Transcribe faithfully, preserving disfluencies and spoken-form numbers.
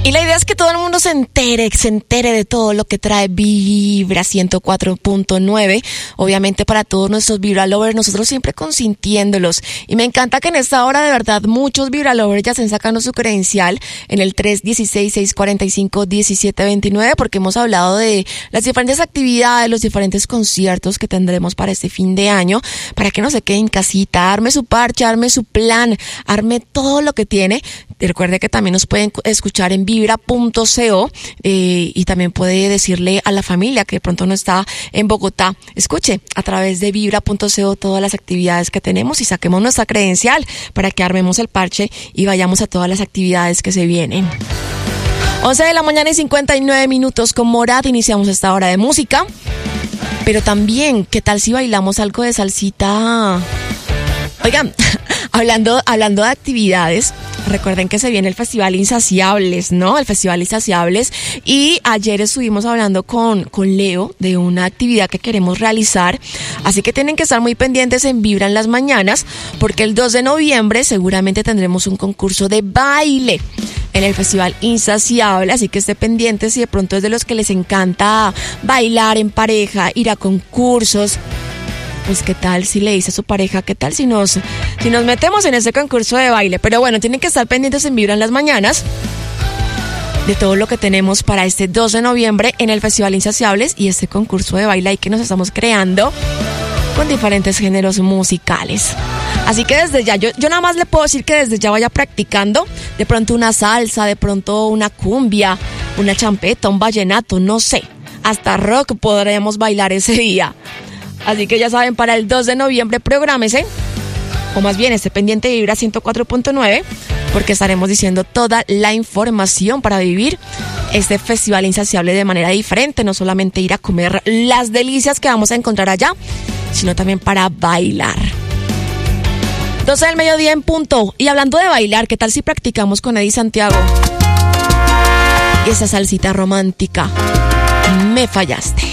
Y la idea es que todo el mundo se entere, se entere de todo lo que trae Vibra ciento cuatro punto nueve. Obviamente para todos nuestros Vibra Lovers, nosotros siempre consintiéndolos. Y me encanta que en esta hora de verdad muchos Vibra Lovers ya estén sacando su credencial en el tres uno seis, seis cuatro cinco, uno siete dos nueve, porque hemos hablado de las diferentes actividades, los diferentes conciertos que tendremos para este fin de año, para que no se quede en casita, arme su parche, arme su plan, arme todo lo que tiene. Recuerde que también nos pueden escuchar en vibra punto co eh, y también puede decirle a la familia que de pronto no está en Bogotá, escuche a través de vibra punto co todas las actividades que tenemos y saquemos nuestra credencial para que armemos el parche y vayamos a todas las actividades que se vienen. once de la mañana y cincuenta y nueve minutos con Morat, iniciamos esta hora de música, pero también, ¿qué tal si bailamos algo de salsita? Oigan, hablando, hablando de actividades, recuerden que se viene el Festival Insaciables, ¿no? El Festival Insaciables. Y ayer estuvimos hablando con, con Leo de una actividad que queremos realizar. Así que tienen que estar muy pendientes en Vibra en las mañanas, porque el dos de noviembre seguramente tendremos un concurso de baile en el Festival Insaciable, así que esté pendiente si de pronto es de los que les encanta bailar en pareja, ir a concursos. Pues qué tal si le dice a su pareja, qué tal si nos, si nos metemos en ese concurso de baile. Pero bueno, tienen que estar pendientes en Vibra en las mañanas de todo lo que tenemos para este dos de noviembre en el Festival Insaciables y este concurso de baile ahí que nos estamos creando con diferentes géneros musicales. Así que desde ya, yo, yo nada más le puedo decir que desde ya vaya practicando de pronto una salsa, de pronto una cumbia, una champeta, un vallenato, no sé, hasta rock podremos bailar ese día. Así que ya saben, para el dos de noviembre prográmese, o más bien esté pendiente de Vibra ciento cuatro punto nueve, porque estaremos diciendo toda la información para vivir este Festival Insaciable de manera diferente, no solamente ir a comer las delicias que vamos a encontrar allá, sino también para bailar. doce del mediodía en punto. Y hablando de bailar, ¿qué tal si practicamos con Eddie Santiago? Esa salsita romántica, Me Fallaste.